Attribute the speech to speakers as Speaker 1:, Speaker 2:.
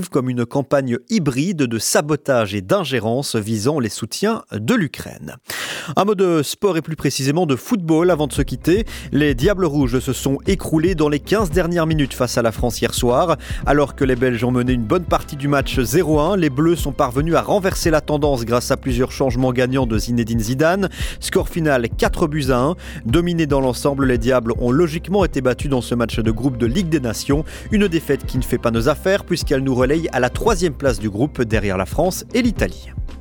Speaker 1: comme une campagne hybride de sabotage et d'ingérence visant les soutiens de l'Ukraine. Un mot de sport et plus précisément de football avant de se quitter. Les Diables Rouges se sont écroulés dans les 15 dernières minutes face à la France hier soir. Alors que les Belges ont mené une bonne partie du match 0-1, les Bleus sont parvenus à renverser la tendance grâce à plusieurs changements gagnants de Zinedine Zidane. Score final 4-1. Dominés dans l'ensemble, les Diables ont logiquement été battus dans ce match de groupe de Ligue des Nations. Une défaite qui ne fait pas nos affaires puisqu'elle nous relaye à la 3e place du groupe derrière la France et l'Italie.